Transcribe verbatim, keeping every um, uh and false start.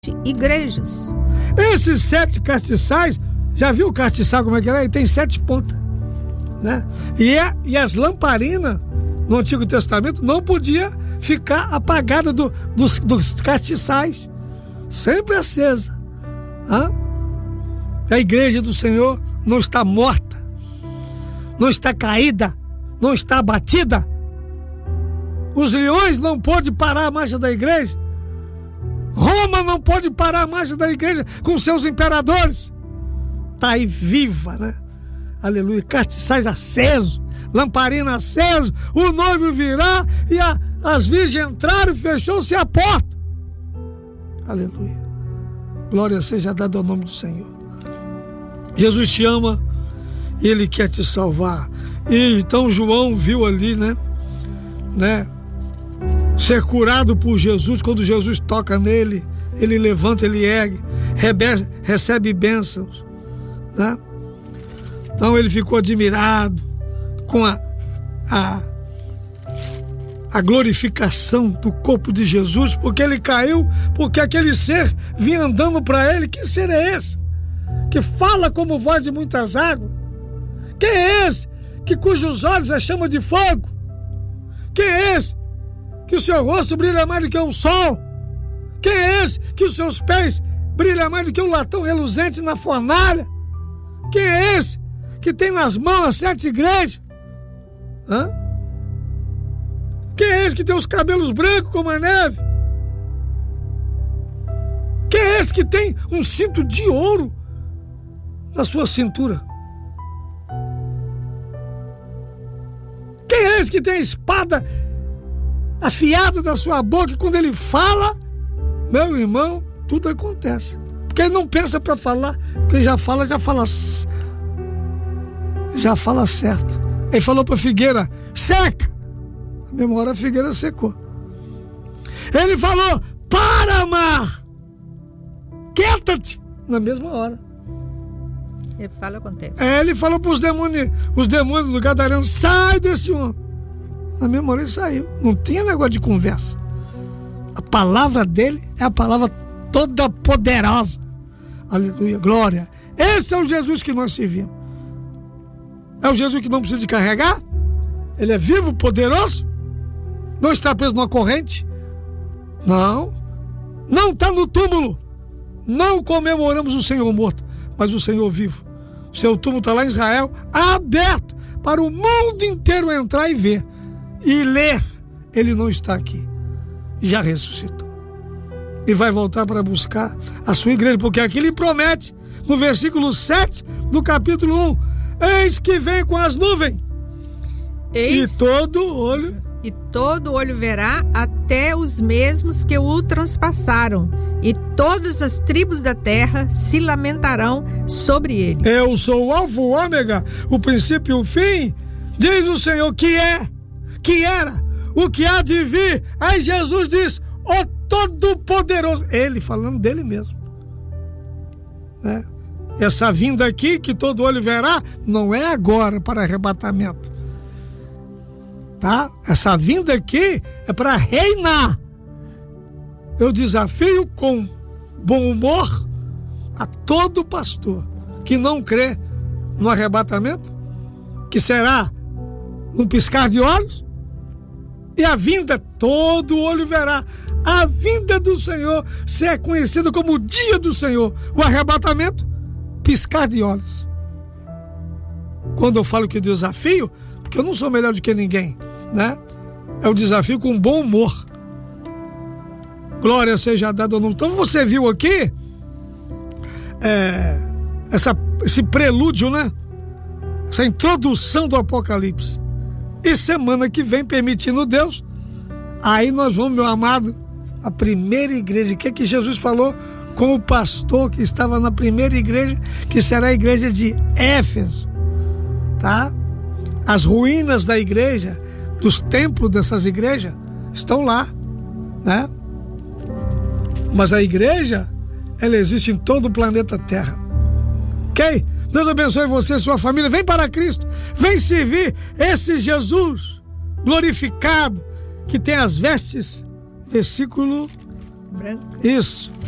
igrejas. Esses sete castiçais, já viu o castiçal como é que é? Ele tem sete pontas, né? E, é, e as lamparinas no Antigo Testamento não podia ficar apagada do, dos, dos castiçais, sempre acesa. Hã? A igreja do Senhor não está morta, não está caída, não está abatida. Os leões não podem parar a marcha da igreja. Roma não pode parar a marcha da igreja com seus imperadores. Está aí viva, né? Aleluia. Castiçais acesos, lamparina aceso, o noivo virá e a, as virgens entraram e fechou-se a porta. Aleluia. Glória seja dada ao nome do Senhor. Jesus te ama e Ele quer te salvar. E então João viu ali, né? né? Ser curado por Jesus. Quando Jesus toca nele, ele levanta, ele ergue, recebe bênçãos, né? Então ele ficou admirado com a, a, a glorificação do corpo de Jesus, porque ele caiu, porque aquele ser vinha andando para ele. Que ser é esse? Que fala como voz de muitas águas? Quem é esse? Que cujos olhos é chama de fogo? Quem é esse? Que o seu rosto brilha mais do que um sol? Quem é esse? Que os seus pés brilham mais do que um latão reluzente na fornalha? Quem é esse? Que tem nas mãos as sete igrejas? Hã? Quem é esse que tem os cabelos brancos como a neve? Quem é esse que tem um cinto de ouro na sua cintura? Quem é esse que tem a espada afiada da sua boca, e quando ele fala, meu irmão, tudo acontece. Porque ele não pensa para falar, porque ele já fala, já fala já fala certo. Ele falou para a figueira, seca. Na mesma hora a figueira secou. Ele falou, para, mar, quieta-te. Na mesma hora. Ele fala, acontece. É, ele falou para os demônios, os demônios do Gadareno, sai desse homem. Na mesma hora ele saiu. Não tinha negócio de conversa. A palavra dele é a palavra toda poderosa. Aleluia, glória. Esse é o Jesus que nós servimos. É o Jesus que não precisa de carregar. Ele é vivo, poderoso. Não está preso numa corrente. Não. Não está no túmulo. Não comemoramos o Senhor morto, mas o Senhor vivo. O seu túmulo está lá em Israel, aberto para o mundo inteiro entrar e ver. E ler, ele não está aqui, já ressuscitou e vai voltar para buscar a sua igreja, porque aqui ele promete no versículo sete do capítulo um, eis que vem com as nuvens, eis, e todo olho e todo olho verá, até os mesmos que o transpassaram, e todas as tribos da terra se lamentarão sobre ele. Eu sou o alfa, o ômega, o princípio e o fim, diz o Senhor, que é, que era, o que há de vir. Aí Jesus diz, o Todo-Poderoso, ele falando dele mesmo, né? Essa vinda aqui, que todo olho verá, não é agora para arrebatamento, tá? Essa vinda aqui é para reinar. Eu desafio com bom humor a todo pastor que não crê no arrebatamento, que será num piscar de olhos. E a vinda, todo olho verá. A vinda do Senhor se é conhecida como o dia do Senhor. O arrebatamento, piscar de olhos. Quando eu falo que desafio, porque eu não sou melhor do que ninguém, né? É o desafio com bom humor. Glória seja dada ao nome. Então você viu aqui é, essa, esse prelúdio, né? Essa introdução do Apocalipse. E semana que vem, permitindo Deus, aí nós vamos, meu amado, a primeira igreja. O que é que Jesus falou com o pastor que estava na primeira igreja, que será a igreja de Éfeso, tá? As ruínas da igreja, dos templos dessas igrejas, estão lá, né? Mas a igreja, ela existe em todo o planeta Terra. Ok? Deus abençoe você e sua família. Vem para Cristo. Vem servir esse Jesus glorificado, que tem as vestes, versículo... branco. Isso.